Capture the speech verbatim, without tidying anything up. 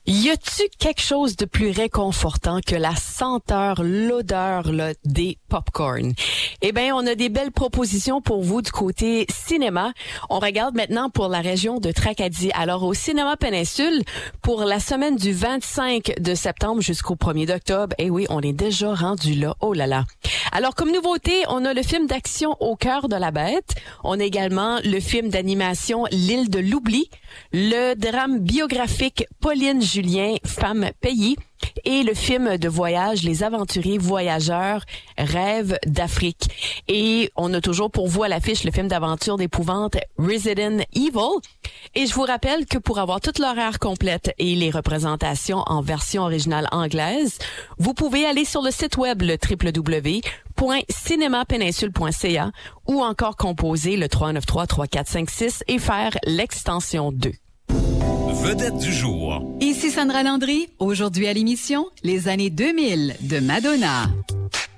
Y a-tu quelque chose de plus réconfortant que la senteur, l'odeur là, des pop-corn? Eh bien, on a des belles propositions pour vous du côté cinéma. On regarde maintenant pour la région de Tracadie. Alors, au Cinéma Péninsule, pour la semaine du vingt-cinq de septembre jusqu'au premier d'octobre, eh oui, on est déjà rendu là. Oh là là! Alors, comme nouveauté, on a le film d'action Au cœur de la bête. On a également le film d'animation L'île de l'oubli, le drame biographique Pauline Julien, Femme payée, et le film de voyage Les aventuriers voyageurs rêvent d'Afrique. Et on a toujours pour vous à l'affiche le film d'aventure d'épouvante Resident Evil. Et je vous rappelle que pour avoir toute l'horaire complète et les représentations en version originale anglaise, vous pouvez aller sur le site web le w w w point cinéma péninsule point c a ou encore composer le trois neuf trois trois quatre cinq six et faire l'extension deux. Vedette du jour. Ici Sandra Landry. Aujourd'hui à l'émission, les années deux mille de Madonna.